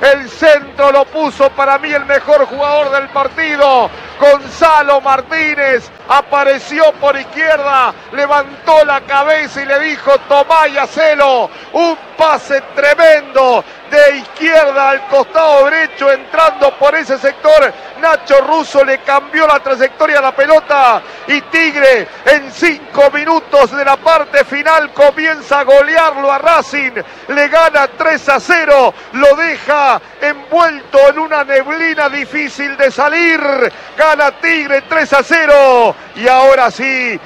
El centro lo puso para mí el mejor jugador del partido. Gonzalo Martínez apareció por izquierda, levantó la cabeza y le dijo: tomá y hacelo. Un pase tremendo de izquierda al costado derecho, entrando por ese sector. Nacho Russo le cambió la trayectoria a la pelota y Tigre en 5 minutos de la parte final comienza a golearlo a Racing. Le gana 3-0, lo deja envuelto en una neblina difícil de salir. Gana Tigre 3-0 y ahora sí,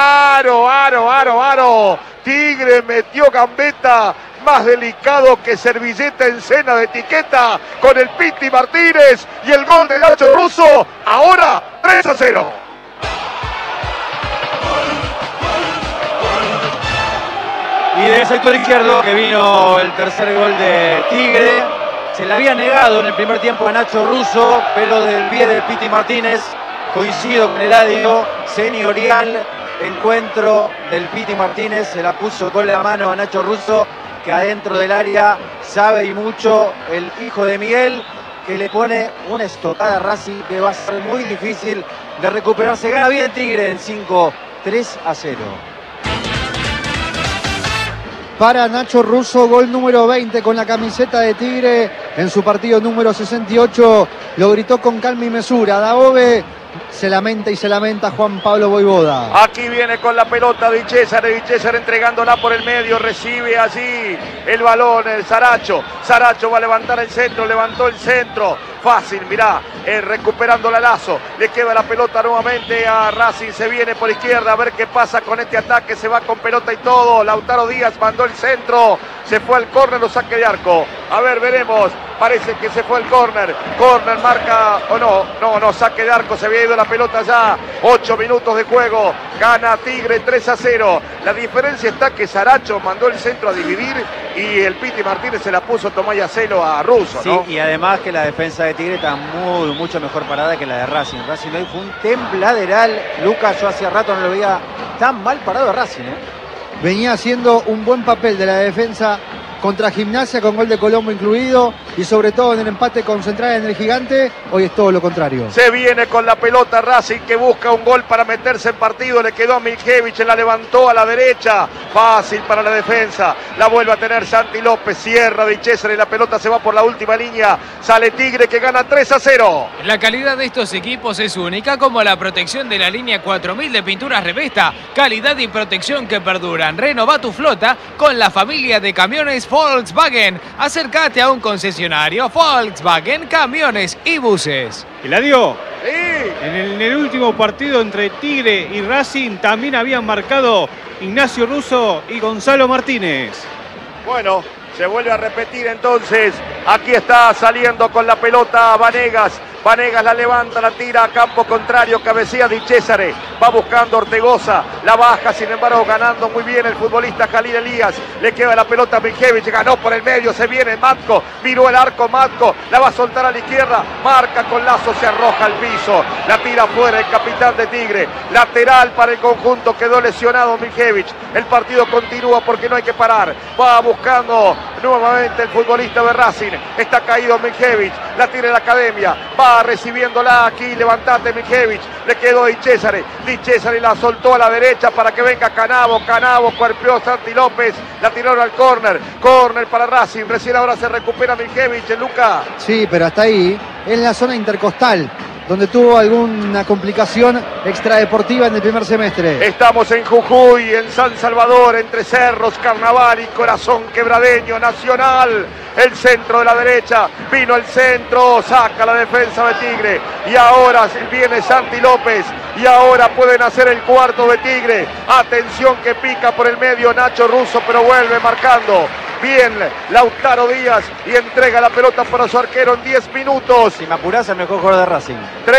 aro. Tigre metió gambeta, más delicado que servilleta en cena de etiqueta, con el Piti Martínez y el gol de Nacho Russo. Ahora 3-0. Y del sector izquierdo que vino el tercer gol de Tigre. Se le había negado en el primer tiempo a Nacho Russo, pero del pie del Piti Martínez, coincido con Eladio, señorial encuentro del Piti Martínez, se la puso con la mano a Nacho Russo, que adentro del área sabe y mucho el hijo de Miguel, que le pone una estocada a Racing que va a ser muy difícil de recuperarse. Gana bien Tigre en 5, 3-0. Para Nacho Russo, gol número 20 con la camiseta de Tigre en su partido número 68. Lo gritó con calma y mesura. Daobe se lamenta Juan Pablo Voivoda. Aquí viene con la pelota Di Cesare entregándola por el medio, recibe allí el balón el Saracho va a levantar el centro, levantó el centro, fácil, mirá, recuperando la Lazo, le queda la pelota nuevamente a Racing, se viene por izquierda, a ver qué pasa con este ataque, se va con pelota y todo. Lautaro Díaz mandó el centro, se fue al córner, lo saque de arco, a ver, veremos, parece que se fue el córner marca, o no, saque de arco, se había ido la pelota ya. 8 minutos de juego, gana Tigre 3-0. La diferencia está que Saracho mandó el centro a dividir y el Piti Martínez se la puso Tomás y Hacelo a Russo, ¿no? Sí, y además que la defensa de Tigre está mucho mejor parada que la de Racing. Racing hoy fue un tembladeral. Lucas, yo hacía rato no lo veía tan mal parado a Racing, Venía haciendo un buen papel de la defensa contra Gimnasia, con gol de Colombo incluido, y sobre todo en el empate con Central en el Gigante. Hoy es todo lo contrario. Se viene con la pelota Racing, que busca un gol para meterse en partido. Le quedó a Miljevich, la levantó a la derecha, fácil para la defensa, la vuelve a tener Santi López, cierra Di Cesare y la pelota se va por la última línea. Sale Tigre, que gana 3-0. La calidad de estos equipos es única, como la protección de la línea 4000 de pinturas Revesta, calidad y protección que perduran. Renova tu flota con la familia de camiones Volkswagen. Acércate a un concesionario Volkswagen, camiones y buses. Eladio, Sí. en el último partido entre Tigre y Racing también habían marcado Ignacio Russo y Gonzalo Martínez. Bueno, se vuelve a repetir entonces. Aquí está saliendo con la pelota Vanegas. Vanegas la levanta, la tira a campo contrario, cabecea Di Cesare, va buscando Ortegoza, la baja, sin embargo ganando muy bien el futbolista Jalil Elías, le queda la pelota a Miljevich, ganó por el medio, se viene Matko, miró el arco Matko, la va a soltar a la izquierda, marca con Lazo, se arroja al piso, la tira fuera el capitán de Tigre, lateral para el conjunto, quedó lesionado Miljevich, el partido continúa porque no hay que parar, va buscando nuevamente el futbolista de Racing, está caído Miljevich, la tira en la academia, va recibiéndola aquí, levantate Miljevich, le quedó Di Cesare la soltó a la derecha para que venga Canavo, cuerpeó Santi López, la tiraron al córner para Racing, recién ahora se recupera Miljevich, Luca. Sí, pero hasta ahí, en la zona intercostal, donde tuvo alguna complicación extradeportiva en el primer semestre. Estamos en Jujuy, en San Salvador, entre Cerros, Carnaval y Corazón Quebradeño, Nacional. El centro de la derecha, vino el centro, saca la defensa de Tigre. Y ahora viene Santi López. Y ahora pueden hacer el cuarto de Tigre. Atención que pica por el medio Nacho Russo, pero vuelve marcando. Bien, Lautaro Díaz y entrega la pelota para su arquero en 10 minutos. Si me apurás, el mejor jugador de Racing.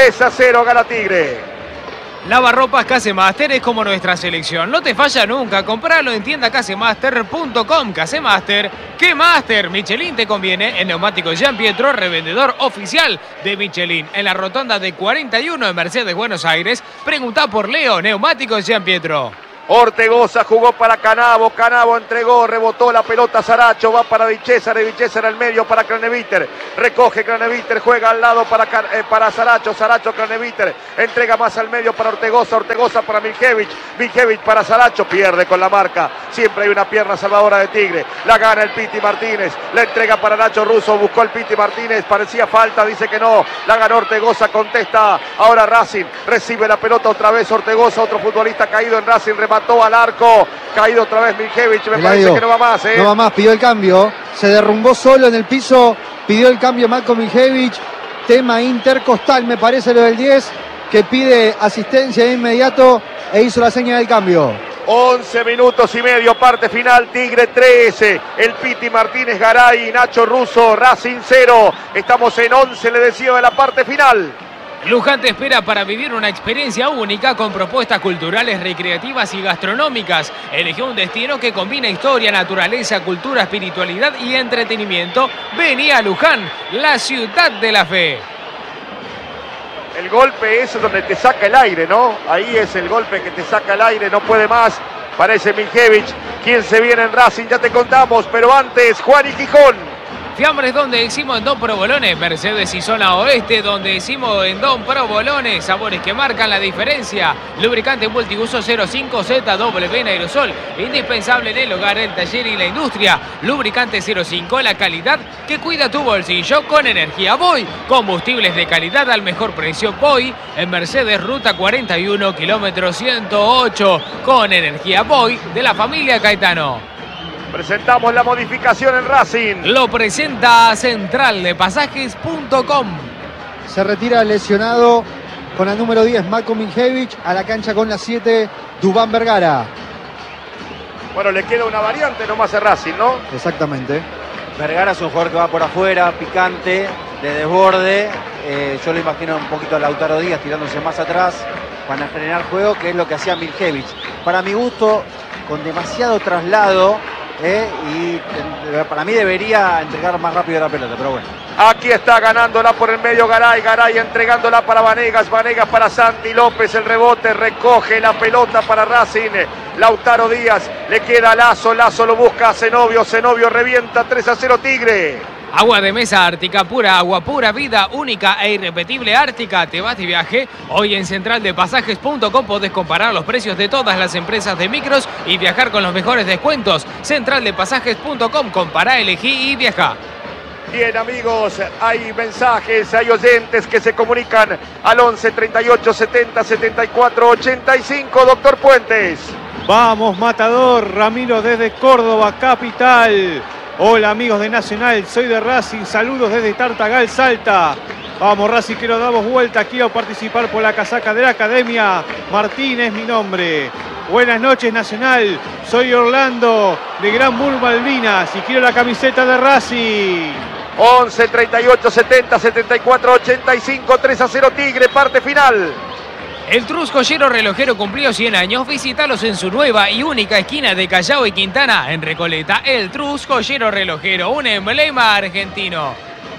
3-0 gana Tigre. Lavarropas Casemaster es como nuestra selección. No te falla nunca. Compralo en tiendacasemaster.com. Casemaster, ¿qué Master? Michelin te conviene. En Neumáticos Gianpietro, revendedor oficial de Michelin. En la rotonda de 41 de Mercedes, Buenos Aires. Preguntá por Leo, Neumáticos Gianpietro. Ortegoza jugó para Canavo, Canavo entregó, rebotó la pelota a Saracho, va para Di Cesare, Di Cesare al medio para Craneviter, recoge Craneviter, juega al lado para Saracho, Saracho Craneviter, entrega más al medio para Ortegoza, Ortegoza para Miljevic, Miljevic para Saracho, pierde con la marca, siempre hay una pierna salvadora de Tigre, la gana el Piti Martínez, la entrega para Nacho Russo, buscó el Piti Martínez, parecía falta, dice que no, la ganó Ortegoza, contesta ahora Racing, recibe la pelota otra vez Ortegoza, otro futbolista caído en Racing, remató al arco, caído otra vez Miljevic, me parece que no va más, No va más, pidió el cambio, se derrumbó solo en el piso, pidió el cambio Marco Miljevic, tema intercostal, me parece lo del 10, que pide asistencia de inmediato e hizo la seña del cambio. 11 minutos y medio, parte final, Tigre 13, el Piti Martínez, Garay, Nacho Russo, Racing 0, estamos en 11, le decía, de la parte final. Luján te espera para vivir una experiencia única con propuestas culturales, recreativas y gastronómicas. Elige un destino que combina historia, naturaleza, cultura, espiritualidad y entretenimiento. Vení a Luján, la ciudad de la fe. El golpe es donde te saca el aire, ¿no? Ahí es el golpe que te saca el aire, no puede más. Parece Miljevic, quien se viene en Racing, ya te contamos, pero antes, Juan y Gijón. Fiambres donde decimos en Don Provolone, Mercedes y zona oeste donde decimos en Don Provolone, sabores que marcan la diferencia. Lubricante multiuso 05ZW en aerosol, indispensable en el hogar, el taller y la industria. Lubricante 05, la calidad que cuida tu bolsillo con energía Boy. Combustibles de calidad al mejor precio Boy en Mercedes Ruta 41, kilómetro 108, con energía Boy de la familia Caetano. Presentamos la modificación en Racing. Lo presenta centraldepasajes.com. Se retira lesionado con el número 10, Marco Miljevic, a la cancha con la 7, Dubán Vergara. Bueno, le queda una variante nomás a Racing, ¿no? Exactamente. Vergara es un jugador que va por afuera, picante, de desborde. Yo lo imagino un poquito a Lautaro Díaz tirándose más atrás para generar juego, que es lo que hacía Miljevic. Para mi gusto, con demasiado traslado. Y para mí debería entregar más rápido la pelota, pero bueno. Aquí está ganándola por el medio Garay, Garay entregándola para Vanegas, Vanegas para Santi López, el rebote, recoge la pelota para Racing, Lautaro Díaz, le queda Lazo, Lazo lo busca a Zenobio, Zenobio revienta, 3-0 Tigre. Agua de mesa Ártica, pura agua, pura vida, única e irrepetible Ártica. ¿Te vas de viaje? Hoy en centraldepasajes.com podés comparar los precios de todas las empresas de micros y viajar con los mejores descuentos. Centraldepasajes.com, compará, elegí y viaja. Bien, amigos, hay mensajes, hay oyentes que se comunican al 11 38 70 74 85. Doctor Puentes. Vamos, Matador. Ramiro desde Córdoba, capital. Hola, amigos de Nacional, soy de Racing. Saludos desde Tartagal, Salta. Vamos, Racing, quiero damos vuelta. Quiero participar por la casaca de la Academia. Martín es mi nombre. Buenas noches, Nacional. Soy Orlando de Gran Bull Malvinas y quiero la camiseta de Racing. 11 38 70 74 85, 3-0 Tigre, parte final. El Trus Joyero Relojero cumplió 100 años. Visítalos en su nueva y única esquina de Callao y Quintana, en Recoleta. El Trus Joyero Relojero, un emblema argentino.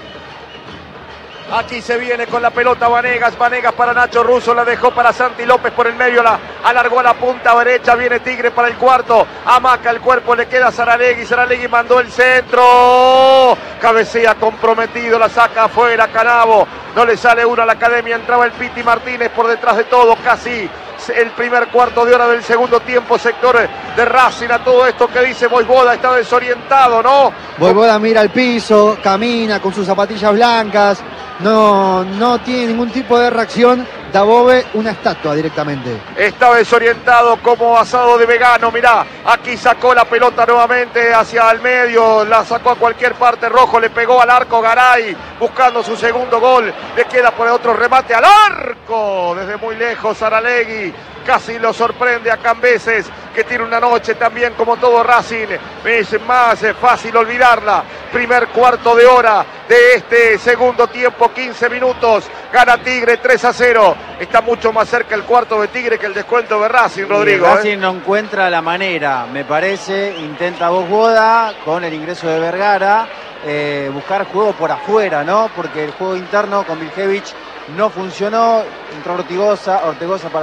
Aquí se viene con la pelota Vanegas, Vanegas para Nacho Russo, la dejó para Santi López por el medio, la alargó a la punta derecha, viene Tigre para el cuarto, amaca el cuerpo, le queda a Saralegui, Saralegui mandó el centro, cabecea comprometido, la saca afuera Canavo, no le sale uno a la Academia, entraba el Piti Martínez por detrás de todo, casi el primer cuarto de hora del segundo tiempo, sector de Racing. A todo esto que dice Voivoda, está desorientado, ¿no? Voivoda mira al piso, camina con sus zapatillas blancas, no tiene ningún tipo de reacción. Dabove, una estatua directamente. Está desorientado como asado de vegano, mirá, aquí sacó la pelota nuevamente hacia el medio, la sacó a cualquier parte, Rojo le pegó al arco, Garay buscando su segundo gol, le queda por el otro remate al arco, desde muy lejos Saralegui, casi lo sorprende a Cambeses, que tiene una noche también como todo Racing, es más fácil olvidarla. Primer cuarto de hora de este segundo tiempo, 15 minutos, gana Tigre 3-0, está mucho más cerca el cuarto de Tigre que el descuento de Racing, Rodrigo. Racing no encuentra la manera, me parece, intenta Voivoda con el ingreso de Vergara, buscar juego por afuera, ¿no? Porque el juego interno con Miljevic no funcionó, entró Ortegoza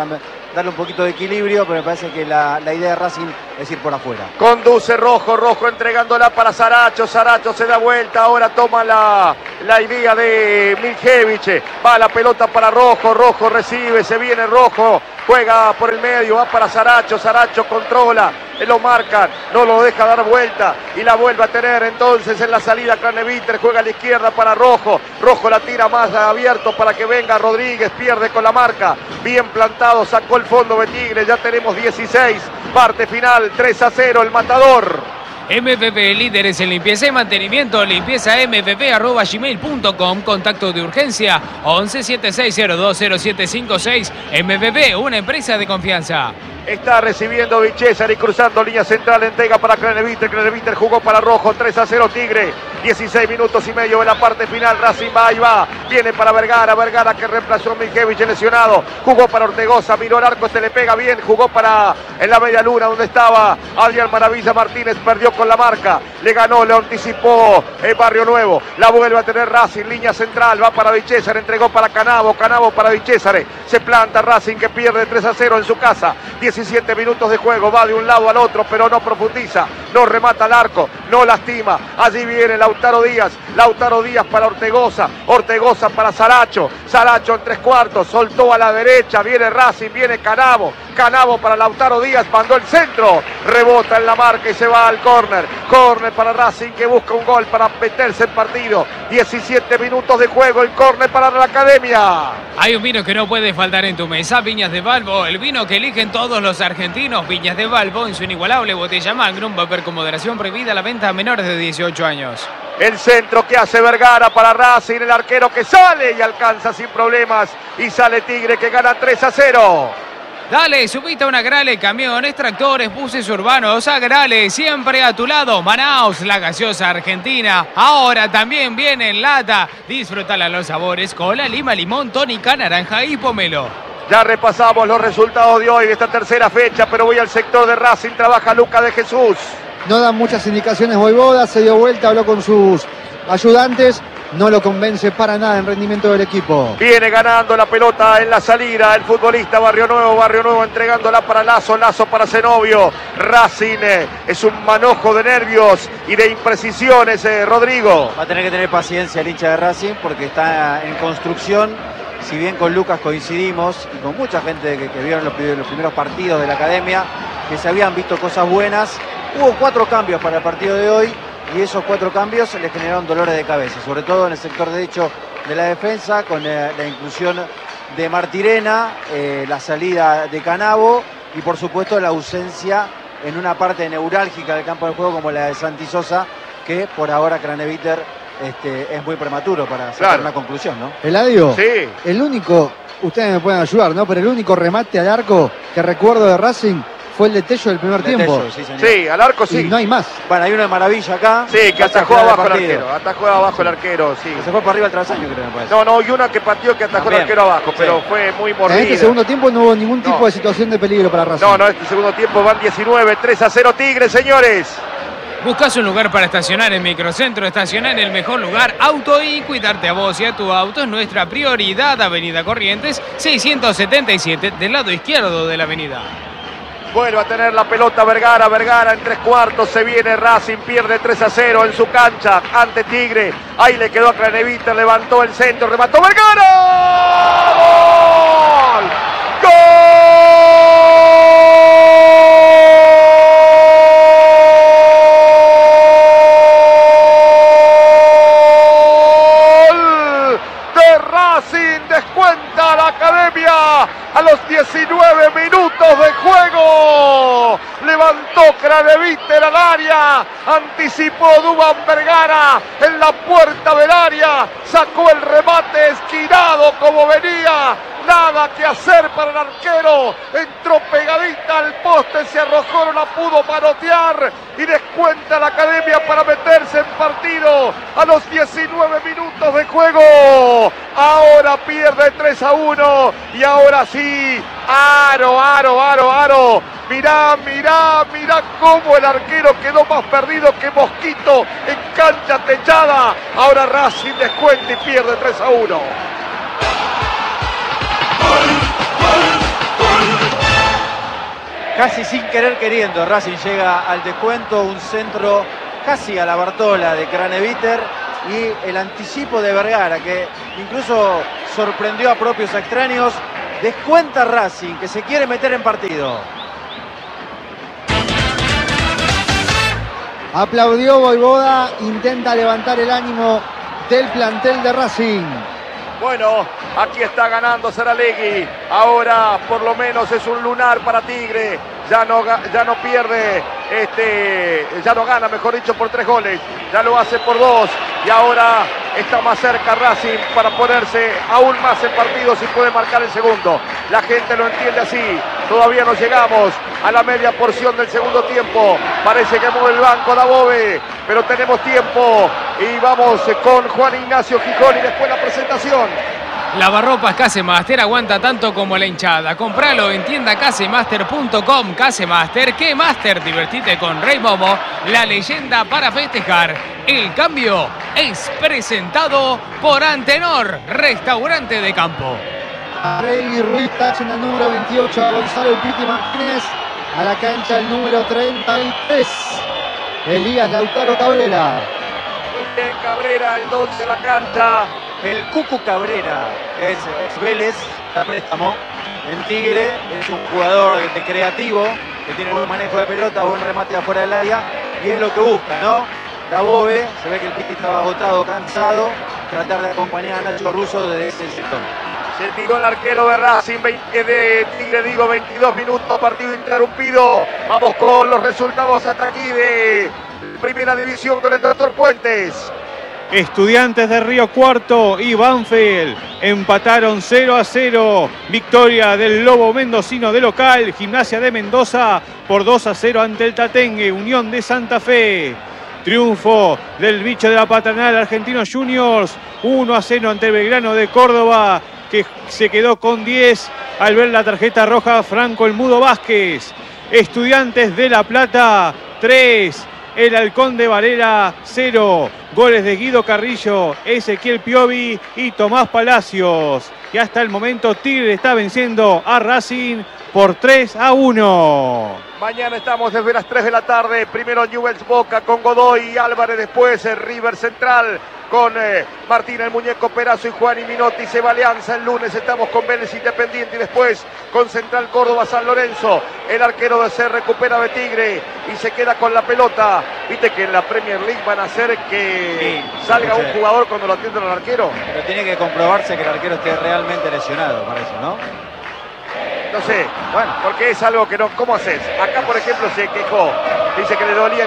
darle un poquito de equilibrio, pero me parece que la idea de Racing es ir por afuera. Conduce Rojo entregándola para Saracho. Saracho se da vuelta, ahora toma la idea de Miljevich. Va la pelota para Rojo, Rojo recibe, se viene Rojo, juega por el medio, va para Saracho, Saracho controla, lo marcan, no lo deja dar vuelta y la vuelve a tener entonces en la salida Craneviter, juega a la izquierda para Rojo, Rojo la tira más abierto para que venga Rodríguez, pierde con la marca, bien plantado, sacó el fondo de Tigre, ya tenemos 16, parte final, 3-0 el Matador. MPP, líderes en limpieza y mantenimiento, limpiezampp@gmail.com, contacto de urgencia 1176020756. MPP, una empresa de confianza. Está recibiendo Vichesar y cruzando línea central, entrega para Craneviter. Craneviter jugó para Rojo, 3-0 Tigre. 16 minutos y medio en la parte final. Racing va y va. Viene para Vergara. Vergara que reemplazó a Miljevich lesionado. Jugó para Ortegoza. Miró el arco, se le pega bien. Jugó para en la media luna donde estaba Adrián Maravilla Martínez. Perdió con la marca. Le ganó, le anticipó el Barrio Nuevo. La vuelve a tener Racing. Línea central. Va para Vichesar. Entregó para Canavo. Canavo para Vichesar. Se planta Racing que pierde 3-0 en su casa. 17 minutos de juego, va de un lado al otro, pero no profundiza, no remata al arco, no lastima. Allí viene Lautaro Díaz para Ortegoza, Ortegoza para Saracho, Saracho en 3/4, soltó a la derecha, viene Racing, viene Canavo, Canavo para Lautaro Díaz, mandó el centro, rebota en la marca y se va al córner, córner para Racing que busca un gol para meterse en partido. 17 minutos de juego, el córner para la Academia. Hay un vino que no puede faltar en tu mesa, Viñas de Valvo, el vino que eligen todos los argentinos. Viñas de Valvo en su inigualable botella Magnum, va a haber con moderación, prohibida la venta a menores de 18 años. El centro que hace Vergara para Racing, el arquero que sale y alcanza sin problemas y sale Tigre que gana 3-0. Dale, subite a una Grale, camiones, tractores, buses urbanos, a Grale, siempre a tu lado. Manaos, la gaseosa argentina. Ahora también viene en lata. Disfrútala los sabores: cola, lima, limón, tónica, naranja y pomelo. Ya repasamos los resultados de hoy, de esta tercera fecha, pero voy al sector de Racing, trabaja Lucas de Jesús. No dan muchas indicaciones Voivoda, se dio vuelta, habló con sus ayudantes. No lo convence para nada en rendimiento del equipo. Viene ganando la pelota en la salida el futbolista Barrio Nuevo entregándola para Lazo, Lazo para Zenobio. Racing es un manojo de nervios y de imprecisiones, Rodrigo. Va a tener que tener paciencia el hincha de Racing porque está en construcción. Si bien con Lucas coincidimos y con mucha gente que vieron los primeros partidos de la Academia, que se habían visto cosas buenas, hubo 4 cambios para el partido de hoy. Y esos 4 cambios le generaron dolores de cabeza, sobre todo en el sector derecho de la defensa, con la inclusión de Martirena, la salida de Canavo y por supuesto la ausencia en una parte neurálgica del campo de juego como la de Santi Sosa, que por ahora Craneviter es muy prematuro para sacar una conclusión, ¿no? Eladio, sí. El único, ustedes me pueden ayudar, ¿no? Pero el único remate al arco que recuerdo de Racing fue el de Tello del primer tiempo. Tello, sí, señor. Sí, al arco sí. Y no hay más. Bueno, hay una maravilla acá. Sí, que atajó abajo el arquero. Atajó abajo el arquero, sí. Que se fue para arriba el travesaño, creo, me parece. No, y una que pateó que atajó el arquero abajo, pero fue muy mordida. En este segundo tiempo no hubo ningún tipo de situación de peligro para Racing. No, este segundo tiempo van 19, 3-0 Tigre, señores. ¿Buscas un lugar para estacionar en Microcentro? Estacionar en el mejor lugar, Auto y cuidarte a vos y a tu auto es nuestra prioridad. Avenida Corrientes 677, del lado izquierdo de la avenida. Vuelve a tener la pelota Vergara en 3/4, se viene Racing, pierde 3-0 en su cancha ante Tigre. Ahí le quedó a Craneviter, levantó el centro, remató Vergara. ¡Gol! ¡Gol! De Racing, descuenta la Academia a los 19 minutos de juego. Levantó Craneviter al área, anticipó Duván Vergara en la puerta del área, sacó el remate esquinado como venía. Nada que hacer para el arquero, entró pegadita al poste, se arrojó, no la pudo manotear y descuenta la Academia para meterse en partido a los 19 minutos de juego. Ahora pierde 3-1 y ahora sí, Aro. Mirá cómo el arquero quedó más perdido que Mosquito en cancha techada. Ahora Racing descuenta y pierde 3-1. Gol, gol, gol. Casi sin querer queriendo, Racing llega al descuento, un centro casi a la Bartola de Craneviter y el anticipo de Vergara, que incluso sorprendió a propios extraños. Descuenta Racing, que se quiere meter en partido. Aplaudió Voivoda, intenta levantar el ánimo del plantel de Racing. Bueno, aquí está ganando Saralegui. Ahora por lo menos es un lunar para Tigre. Ya no pierde, ya no gana, mejor dicho, por 3 goles. Ya lo hace por 2. Y ahora está más cerca Racing para ponerse aún más en partido si puede marcar el segundo. La gente lo entiende así. Todavía no llegamos a la media porción del segundo tiempo. Parece que mueve el banco Dabove, pero tenemos tiempo. Y vamos con Juan Ignacio Gijón y después la presentación. Lavarropas Casemaster aguanta tanto como la hinchada. Compralo en tienda casemaster.com. Casemaster, ¿qué Master? Divertite con Rey Momo, la leyenda para festejar. El cambio es presentado por Antenor, restaurante de campo. Rey Ruiz tacha en el número 28 a Gonzalo El Piti Martínez. A la cancha el número 33. Elías Lautaro Cabrera. Cabrera, el 12 de la cancha. El Cucu Cabrera es Vélez, a préstamo en Tigre, es un jugador de creativo, que tiene buen manejo de pelota, buen remate afuera del área, y es lo que busca, ¿no? Dabove, se ve que el Piti estaba agotado, cansado, tratar de acompañar a Nacho Russo desde ese sector. Se tiró el arquero de Racing, de Tigre, 22 minutos, partido interrumpido. Vamos con los resultados hasta aquí de Primera División con el doctor Puentes. Estudiantes de Río Cuarto y Banfield empataron 0-0. Victoria del Lobo Mendocino de local. Gimnasia de Mendoza por 2-0 ante el Tatengue. Unión de Santa Fe. Triunfo del bicho de la Patronal Argentinos Juniors. 1-0 ante el Belgrano de Córdoba, que se quedó con 10 al ver la tarjeta roja Franco el Mudo Vázquez. Estudiantes de La Plata 3. El Halcón de Varela 0. Goles de Guido Carrillo, Ezequiel Piovi y Tomás Palacios. Y hasta el momento Tigre está venciendo a Racing por 3-1. Mañana estamos desde las 3 de la tarde. Primero Newell's Boca con Godoy y Álvarez. Después River Central con Martín el Muñeco Perazo y Juan y Minotti. Se va Alianza. El lunes estamos con Vélez Independiente y después con Central Córdoba San Lorenzo. El arquero de se recupera de Tigre y se queda con la pelota. Viste que en la Premier League van a hacer que salga un jugador cuando lo atienden al arquero. Pero tiene que comprobarse que el arquero esté realmente lesionado, parece, ¿no? No sé, bueno, porque es algo que no... ¿Cómo haces? Acá, por ejemplo, se quejó. Dice que le dolía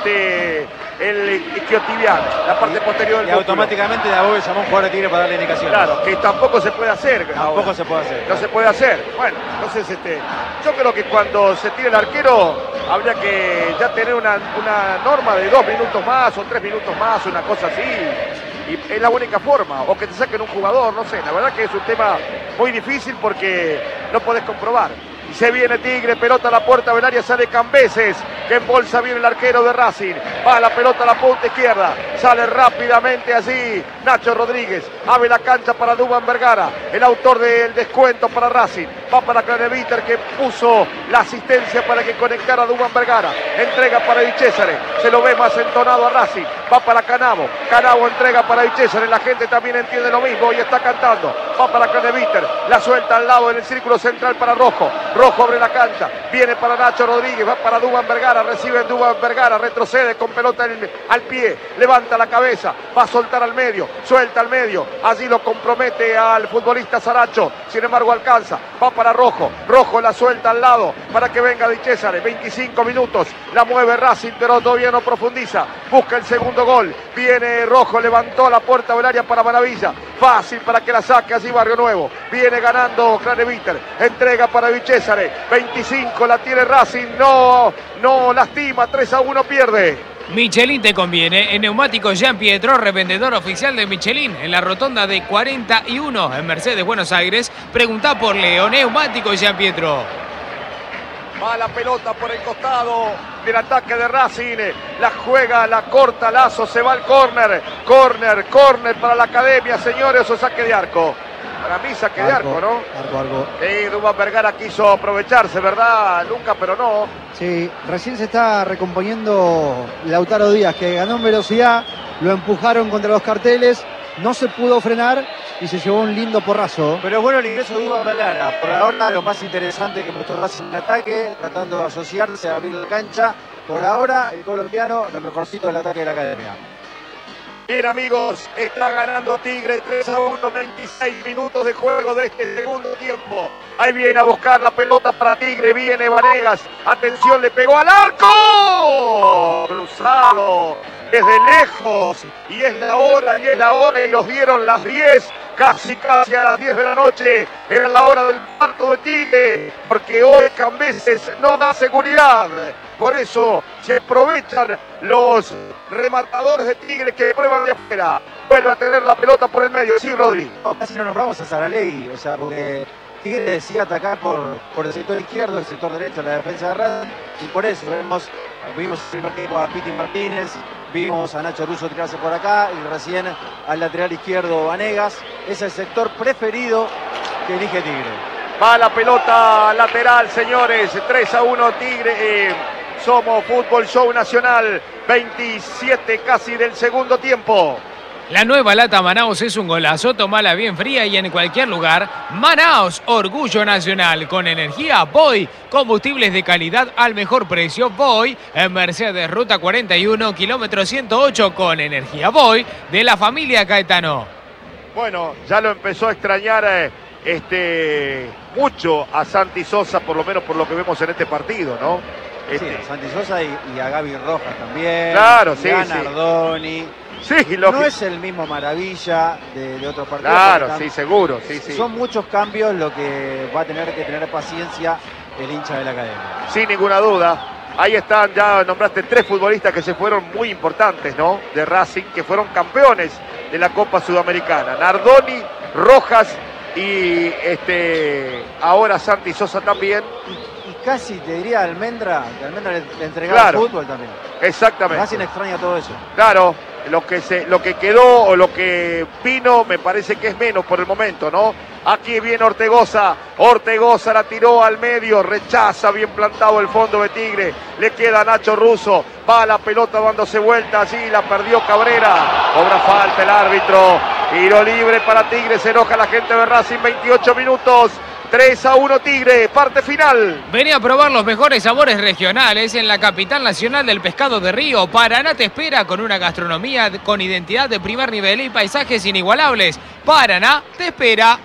el isquiotibial, la parte posterior del músculo. Y automáticamente Dabove llamó a un jugador de Tigre para darle indicaciones. Claro, que tampoco se puede hacer. Tampoco ahora. se puede hacer. No se puede hacer. Bueno, entonces yo creo que cuando se tire el arquero habría que ya tener una norma de 2 minutos más o 3 minutos más, una cosa así. Y es la única forma, o que te saquen un jugador, no sé, la verdad que es un tema muy difícil porque no podés comprobar. Y se viene Tigre, pelota a la puerta del área, sale Cambeses, que embolsa bien el arquero de Racing. Va la pelota a la punta izquierda, sale rápidamente allí Nacho Rodríguez, abre la cancha para Dubán Vergara, el autor del descuento para Racing. Va para Craneviter, que puso la asistencia para que conectara a Dubán Vergara. Entrega para Di Cesare, se lo ve más entonado a Racing. Va para Canavo, Canavo entrega para Di Cesare, la gente también entiende lo mismo y está cantando. Va para Craneviter, la suelta al lado en el círculo central para Rojo. Rojo abre la cancha, viene para Nacho Rodríguez, va para Dubán Vergara, recibe Dubán Vergara, retrocede con pelota al pie, levanta la cabeza, va a soltar al medio, suelta al medio, allí lo compromete al futbolista Saracho, sin embargo alcanza, va para Rojo, Rojo la suelta al lado para que venga Di Cesare, 25 minutos, la mueve Racing pero todavía no profundiza, busca el segundo gol, viene Rojo, levantó la puerta del área para Maravilla, fácil para que la saque allí Barrio Nuevo, viene ganando Craneviter, entrega para Di Cesare, 25 la tiene Racing, no lastima, 3-1 pierde. Michelin te conviene. En Neumáticos Jean Pietro, revendedor oficial de Michelin, en la rotonda de 41 en Mercedes, Buenos Aires. Preguntá por Leo. Neumáticos Jean Pietro. Va la pelota por el costado del ataque de Racing. La juega, la corta Lazo, se va al córner. Córner para la academia, señores, o saque de arco. Para mí saque de arco, ¿no? Arco. Duván Vergara quiso aprovecharse, ¿verdad, Luca? Pero no. Sí, recién se está recomponiendo Lautaro Díaz, que ganó en velocidad, lo empujaron contra los carteles, no se pudo frenar y se llevó un lindo porrazo. Pero bueno, el ingreso de Duván Vergara. Por ahora lo más interesante que mostró Racing en ataque, tratando de asociarse, a abrir la cancha. Por ahora, el colombiano, lo mejorcito del ataque de la academia. Bien, amigos, está ganando Tigre 3-1, 26 minutos de juego de este segundo tiempo. Ahí viene a buscar la pelota para Tigre, viene Vanegas. Atención, le pegó al arco. Cruzado desde lejos. Y es la hora, y los dieron las 10. Casi a las 10 de la noche. Era la hora del parto de Tigre. Porque hoy Cambeses no da seguridad. Por eso se aprovechan los rematadores de Tigre que prueban de afuera. Vuelve a tener la pelota por el medio. Sí, Rodri. Casi no nos vamos a Saralegui, o sea, porque Tigre decía atacar por el sector izquierdo, el sector derecho, la defensa de Racing. Y por eso vimos el primer tiempo a Piti Martínez, vimos a Nacho Russo tirarse por acá y recién al lateral izquierdo Vanegas. Es el sector preferido que elige Tigre. Va la pelota lateral, señores. 3-1 Tigre. Somos Fútbol Show Nacional. 27 casi del segundo tiempo. La nueva lata Manaos es un golazo, tomala bien fría y en cualquier lugar. Manaos, orgullo nacional, con energía Voy, combustibles de calidad al mejor precio. Voy, en Mercedes, ruta 41, kilómetro 108, con energía Voy, de la familia Caetano. Bueno, ya lo empezó a extrañar mucho a Santi Sosa, por lo menos por lo que vemos en este partido, ¿no? Sí, a Santi Sosa y a Gaby Rojas también. Claro, sí, y a sí. Nardoni. Sí, no es el mismo Maravilla de otros partidos. Claro, sí, seguro, sí. Son muchos cambios lo que va a tener que tener paciencia el hincha de la academia. Sin ninguna duda. Ahí están, ya nombraste 3 futbolistas que se fueron muy importantes, ¿no? De Racing, que fueron campeones de la Copa Sudamericana. Nardoni, Rojas y ahora Santi Sosa también. Y casi te diría Almendra, que Almendra le entregaba el fútbol también. Exactamente. Racing extraña todo eso. Claro, lo que quedó o lo que vino me parece que es menos por el momento, ¿no? Aquí viene Ortegoza la tiró al medio, rechaza, bien plantado el fondo de Tigre, le queda Nacho Russo, va la pelota dándose vuelta, así la perdió Cabrera, cobra falta el árbitro, tiro libre para Tigre, se enoja la gente de Racing, 28 minutos. 3-1 Tigre, parte final. Venía a probar los mejores sabores regionales en la capital nacional del pescado de río. Paraná te espera con una gastronomía con identidad de primer nivel y paisajes inigualables. Paraná te espera.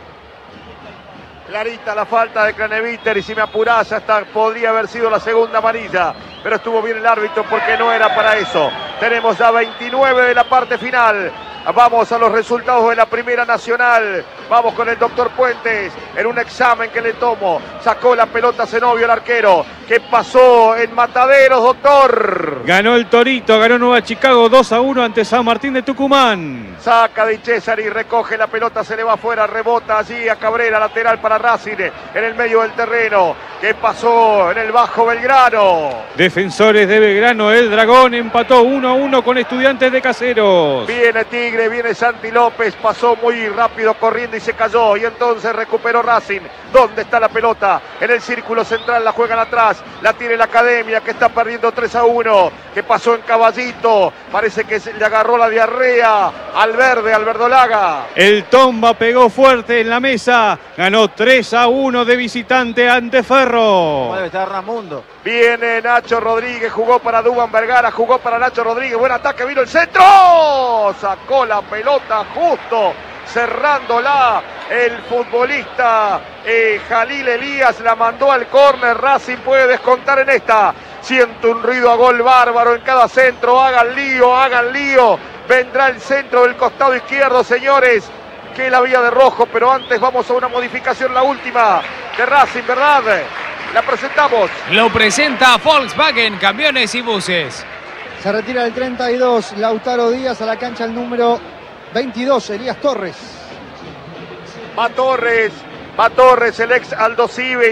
Clarita la falta de Craneviter y si me apurás ya podría haber sido la segunda amarilla. Pero estuvo bien el árbitro porque no era para eso. Tenemos ya 29 de la parte final. Vamos a los resultados de la Primera Nacional. Vamos con el doctor Puentes en un examen que le tomo. Sacó la pelota Zenobio, el arquero. ¿Qué pasó en Mataderos, doctor? Ganó el Torito, ganó Nueva Chicago 2-1 ante San Martín de Tucumán. Saca de César y recoge la pelota, se le va afuera, rebota allí a Cabrera, lateral para Racing en el medio del terreno. ¿Qué pasó en el Bajo Belgrano? Defensores de Belgrano, el Dragón empató 1-1 con Estudiantes de Caseros. Viene Tigre, viene Santi López, pasó muy rápido corriendo y se cayó. Y entonces recuperó Racing. ¿Dónde está la pelota? En el círculo central la juegan atrás. La tiene la academia que está perdiendo 3-1. ¿Qué pasó en Caballito? Parece que le agarró la diarrea al verde, al verdolaga. El Tomba pegó fuerte en la mesa. Ganó 3-1 de visitante ante Ferro. Debe estar Ramundo. Viene Nacho Rodríguez, jugó para Duván Vergara, jugó para Nacho Rodríguez. Buen ataque, vino el centro. Sacó la pelota justo, cerrándola el futbolista Jalil Elías, la mandó al córner. Racing puede descontar en esta. Siento un ruido a gol bárbaro en cada centro. Hagan lío. Vendrá el centro del costado izquierdo, señores, que la vía de rojo, pero antes vamos a una modificación, la última de Racing, ¿verdad? La presentamos. Lo presenta Volkswagen, camiones y buses. Se retira el 32, Lautaro Díaz, a la cancha el número 22, Elías Torres. Va Torres, el ex Aldo Civi.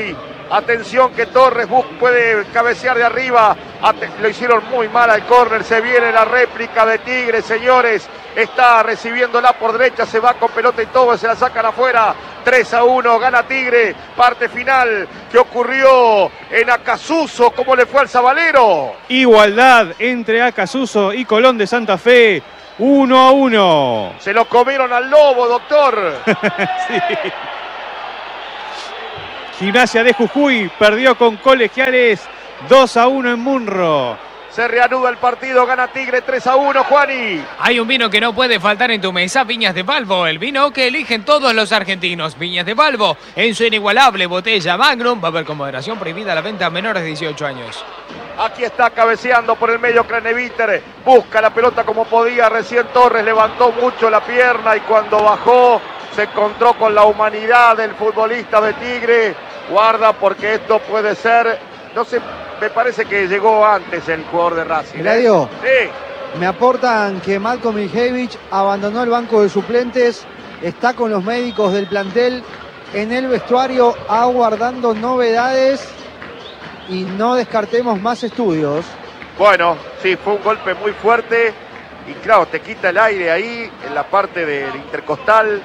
Atención que Torres puede cabecear de arriba. Lo hicieron muy mal al córner. Se viene la réplica de Tigre, señores. Está recibiéndola por derecha. Se va con pelota y todo. Se la sacan afuera. 3-1. Gana Tigre. Parte final. ¿Qué ocurrió en Acasuso? ¿Cómo le fue al Sabalero? Igualdad entre Acasuso y Colón de Santa Fe. 1-1. Se lo comieron al lobo, doctor. Sí. Gimnasia de Jujuy perdió con Colegiales 2-1 en Munro. Se reanuda el partido, gana Tigre 3-1, Juani. Hay un vino que no puede faltar en tu mesa, Viñas de Valvo, el vino que eligen todos los argentinos. Viñas de Valvo, en su inigualable botella Magnum, va a haber con moderación prohibida la venta a menores de 18 años. Aquí está cabeceando por el medio Craneviter, busca la pelota como podía, recién Torres levantó mucho la pierna y cuando bajó se encontró con la humanidad del futbolista de Tigre. Guarda porque esto puede ser, no sé, me parece que llegó antes el jugador de Racing. Eladio, Sí. me aportan que Malcolm Miljevic abandonó el banco de suplentes, está con los médicos del plantel en el vestuario aguardando novedades y no descartemos más estudios. Bueno, sí, fue un golpe muy fuerte y claro, te quita el aire ahí en la parte del intercostal.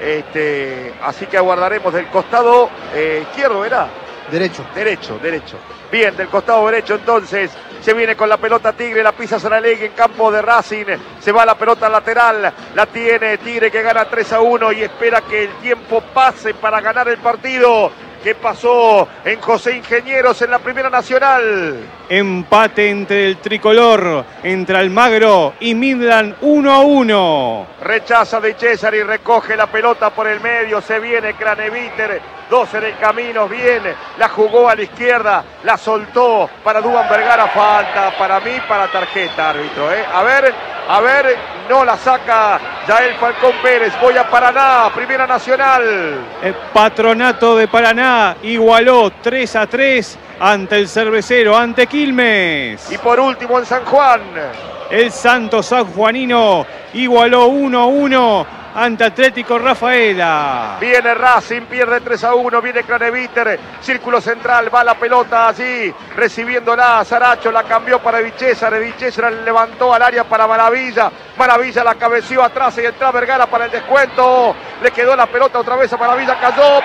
Así que aguardaremos del costado izquierdo, ¿verdad? Derecho. Derecho. Bien, del costado derecho entonces. Se viene con la pelota Tigre, la pisa Saralegui en campo de Racing. Se va la pelota lateral, la tiene Tigre que gana 3-1 y espera que el tiempo pase para ganar el partido. ¿Qué pasó en José Ingenieros en la Primera Nacional? Empate entre el tricolor, entre Almagro y Midland 1-1. Rechaza de César y recoge la pelota por el medio. Se viene Craneviter, 2 en el camino. Bien, la jugó a la izquierda, la soltó para Duván Vergara. Falta para mí, para tarjeta, árbitro. A ver, no la saca Yael Falcón Pérez. Voy a Paraná, Primera Nacional. El Patronato de Paraná igualó 3-3 ante el Cervecero, ante Quilmes. Y por último en San Juan. El Santo Sanjuanino igualó 1-1 ante Atlético Rafaela. Viene Racing, pierde 3-1, viene Craneviter, círculo central, va la pelota allí, recibiéndola, Saracho la cambió para Di Cesare levantó al área para Maravilla, Maravilla la cabeció atrás y entra Vergara para el descuento, le quedó la pelota otra vez a Maravilla, cayó,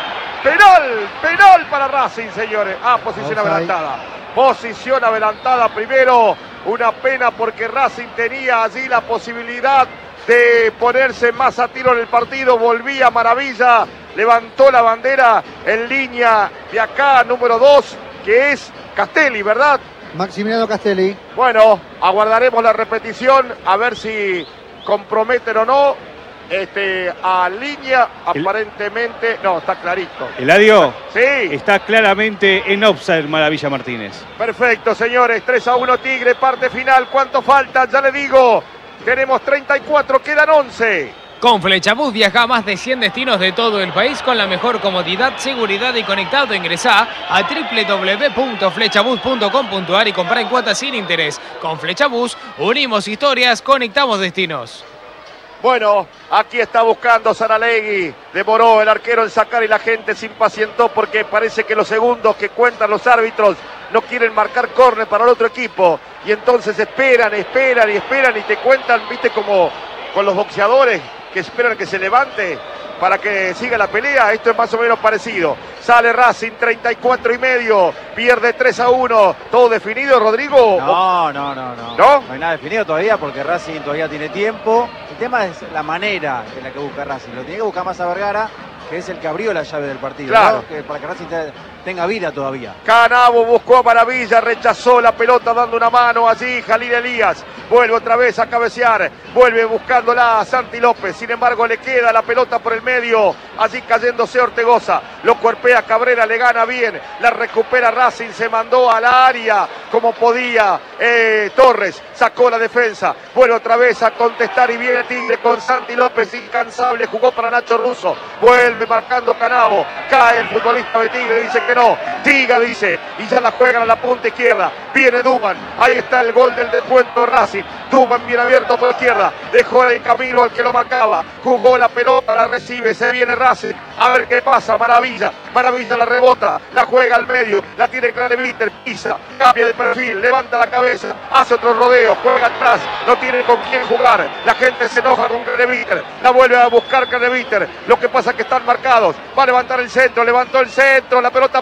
penal para Racing, señores. Posición adelantada. Posición adelantada primero, una pena porque Racing tenía allí la posibilidad de ponerse más a tiro en el partido. Volvía Maravilla, levantó la bandera en línea de acá, número 2, que es Castelli, ¿verdad? Maximiliano Castelli. Bueno, aguardaremos la repetición a ver si comprometen o no. A línea, aparentemente, no, está clarito. Eladio, sí, está claramente en offside Maravilla Martínez. Perfecto, señores, 3-1 Tigre, parte final. ¿Cuánto falta? Ya le digo, tenemos 34, quedan 11. Con Flechabús viaja a más de 100 destinos de todo el país con la mejor comodidad, seguridad y conectado. Ingresá a www.flechabus.com.ar y comprá en cuotas sin interés. Con Flechabús unimos historias, conectamos destinos. Bueno, aquí está buscando Saralegui, demoró el arquero en sacar y la gente se impacientó porque parece que los segundos que cuentan los árbitros no quieren marcar córner para el otro equipo y entonces esperan y te cuentan, viste, como con los boxeadores que esperan que se levante para que siga la pelea. Esto es más o menos parecido. Sale Racing, 34,5, pierde 3-1. ¿Todo definido, Rodrigo? No. ¿No? No hay nada definido todavía porque Racing todavía tiene tiempo. El tema es la manera en la que busca Racing. Lo tiene que buscar más a Vergara, que es el que abrió la llave del partido, claro, ¿no? Para que Racing tenga vida todavía. Canavo buscó a Maravilla, rechazó la pelota dando una mano allí, Jalil Elías, vuelve otra vez a cabecear, vuelve buscándola a Santi López, sin embargo le queda la pelota por el medio, allí cayéndose Ortegoza, lo cuerpea Cabrera, le gana bien, la recupera Racing, se mandó al área como podía, Torres sacó la defensa, vuelve otra vez a contestar y viene Tigre con Santi López, incansable, jugó para Nacho Russo, vuelve marcando Canavo Cae el futbolista de Tigre, dice que no. Siga, dice. Y ya la juegan a la punta izquierda. Viene Duban. Ahí está el gol del descuento de Racing. Duban bien abierto por la izquierda. Dejó el camino al que lo marcaba. Jugó la pelota, la recibe. Se viene Racing. A ver qué pasa. Maravilla. Maravilla la rebota. La juega al medio. La tiene Craneviter. Pisa. Cambia de perfil. Levanta la cabeza. Hace otro rodeo. Juega atrás. No tiene con quién jugar. La gente se enoja con Craneviter. La vuelve a buscar Craneviter. Lo que pasa es que están marcados. Va a levantar el centro. Levantó el centro. La pelota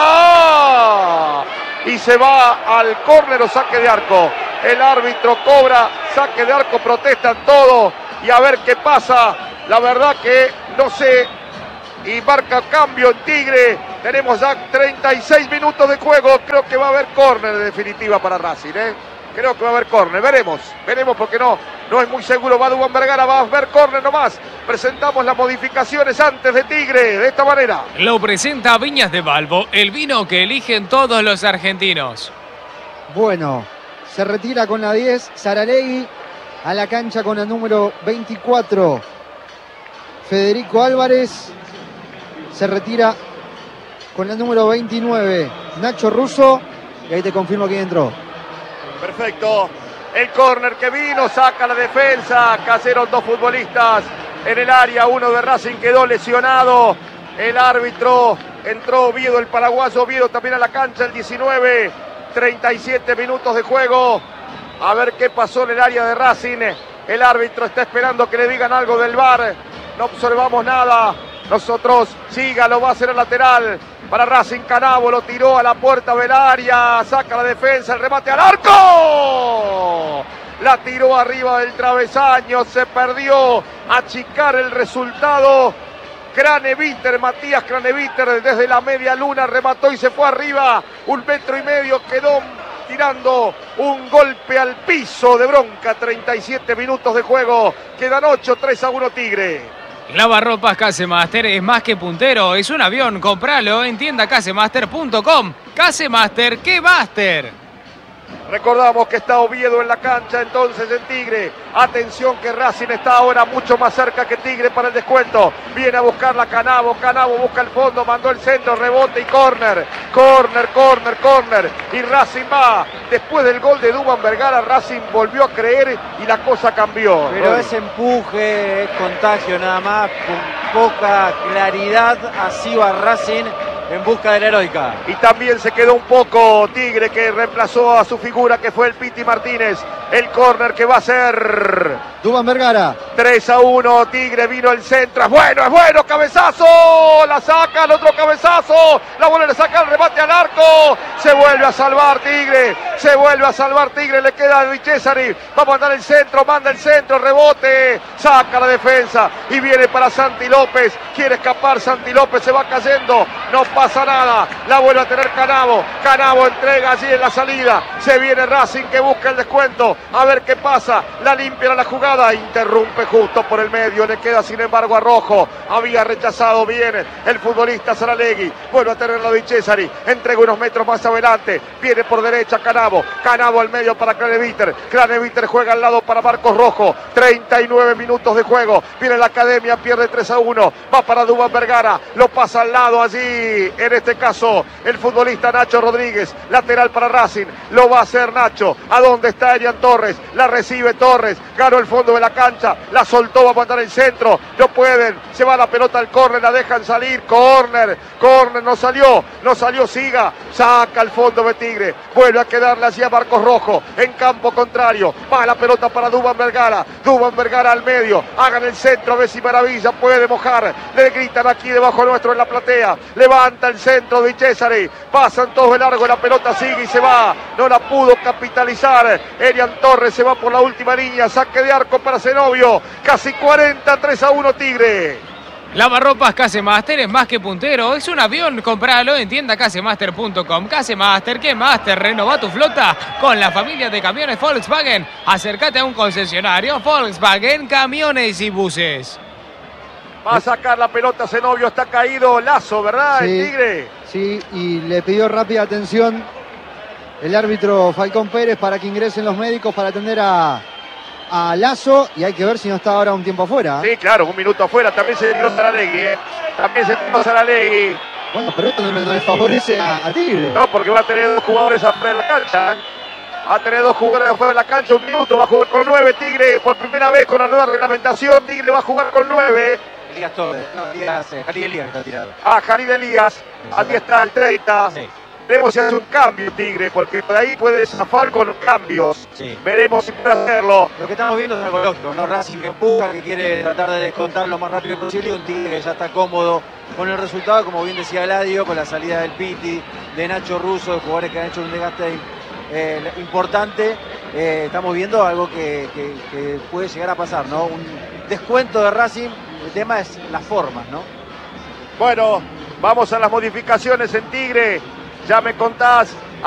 pica. Y se va al córner o saque de arco. El árbitro cobra saque de arco, protestan todos y a ver qué pasa. La verdad que no sé. Y marca cambio en Tigre. Tenemos ya 36 minutos de juego. Creo que va a haber córner de definitiva para Racing, Creo que va a haber córner. Veremos porque no es muy seguro. Va Dubán Vergara, va a haber córner nomás. Presentamos las modificaciones antes de Tigre, de esta manera. Lo presenta Viñas de Balbo, el vino que eligen todos los argentinos. Bueno, se retira con la 10 Saralegui, a la cancha con el número 24 Federico Álvarez, se retira con el número 29 Nacho Russo, y ahí te confirmo quién entró. Perfecto, el córner que vino, saca la defensa, cayeron dos futbolistas en el área, uno de Racing quedó lesionado, el árbitro entró Oviedo, el paraguayo Oviedo también a la cancha, el 19, 37 minutos de juego, a ver qué pasó en el área de Racing, el árbitro está esperando que le digan algo del VAR, no observamos nada, nosotros siga, lo va a hacer el lateral, para Racing Canavo, lo tiró a la puerta del área, saca la defensa, el remate al arco, la tiró arriba del travesaño, se perdió, achicar el resultado, Craneviter, Matías Craneviter desde la media luna remató y se fue arriba, 1,5 metros, quedó tirando un golpe al piso de bronca, 37 minutos de juego, quedan 8, 3-1 Tigre. Lavarropas Casemaster es más que puntero, es un avión, compralo en tienda casemaster.com. Casemaster, ¡qué máster! Recordamos que está Oviedo en la cancha entonces en Tigre. Atención que Racing está ahora mucho más cerca que Tigre para el descuento. Viene a buscarla Canavo. Canavo busca el fondo, mandó el centro, rebote y córner. Córner. Y Racing va. Después del gol de Dubán Vergara, Racing volvió a creer y la cosa cambió. Pero ese empuje es contagio nada más, con poca claridad. Así va Racing en busca de la heroica. Y también se quedó un poco Tigre, que reemplazó a su figura, que fue el Piti Martínez. El córner que va a ser Dubán Vergara. 3-1, Tigre, vino el centro, es bueno, cabezazo, la saca, el otro cabezazo, la vuelve a sacar, remate al arco, se vuelve a salvar Tigre, le queda a Di Cesari, va a mandar el centro, manda el centro, rebote, saca la defensa y viene para Santi López, quiere escapar Santi López, se va cayendo, no pasa nada, la vuelve a tener Canavo entrega allí en la salida, se viene Racing que busca el descuento, a ver qué pasa, la limpia la jugada, interrumpe justo por el medio, le queda sin embargo a Rojo, había rechazado bien el futbolista Saralegui, vuelve a tenerlo Di Cesari, entrega unos metros más adelante, viene por derecha Canavo al medio para Craneviter juega al lado para Marcos Rojo, 39 minutos de juego, viene la Academia, pierde 3-1, va para Dubán Vergara, lo pasa al lado allí, en este caso el futbolista Nacho Rodríguez, lateral para Racing, lo va a hacer Nacho, ¿a dónde está Erian Torres? La recibe Torres, ganó el fondo de la cancha, la soltó, va a mandar el centro, no pueden, se va la pelota al córner, la dejan salir, córner, no salió, Siga, saca al fondo de Tigre, vuelve a quedarle hacia Marcos Rojo, en campo contrario, va la pelota para Dubán Vergara al medio, hagan el centro, a ver si Maravilla puede mojar, le gritan aquí debajo nuestro en la platea, levanta el centro de Cesari, pasan todos de largo, la pelota sigue y se va, no la pudo capitalizar, Erian Torres se va por la última línea, saque de arco para Zenobio, casi 40, 3-1 Tigre. Lavarropas Casemaster es más que puntero, es un avión, compralo en tienda casemaster.com. Casemaster, ¿qué máster? Renova tu flota con la familia de camiones Volkswagen. Acércate a un concesionario Volkswagen, camiones y buses. Va a sacar la pelota Zenobio, está caído Lazo, ¿verdad? Sí, el Tigre. Sí, y le pidió rápida atención el árbitro Falcón Pérez para que ingresen los médicos para atender a a Lazo y hay que ver si no está ahora un tiempo afuera. Sí, claro, un minuto afuera. También se tiró Saralegui, ¿eh? También se tiró Saralegui. Bueno, pero esto no le favorece a Tigre. No, porque va a tener 2 jugadores afuera de la cancha. Va a tener 2 jugadores afuera de la cancha. Un minuto, va a jugar con 9 Tigre. Por primera vez con la nueva reglamentación, Tigre va a jugar con 9. Elías Torres, no, Jarid Elías está tirado. Jarid Elías. Aquí está el 30. Sí. Veremos si hace un cambio Tigre, porque por ahí puede zafar con los cambios. Sí. Veremos si puede hacerlo. Lo que estamos viendo es algo lógico, ¿no? Racing que empuja, que quiere tratar de descontar lo más rápido posible, y un Tigre que ya está cómodo con el resultado, como bien decía Eladio, con la salida del Piti, de Nacho Russo, de jugadores que han hecho un desgaste importante. Estamos viendo algo que puede llegar a pasar, ¿no? Un descuento de Racing, el tema es las formas, ¿no? Bueno, vamos a las modificaciones en Tigre. Ya me contás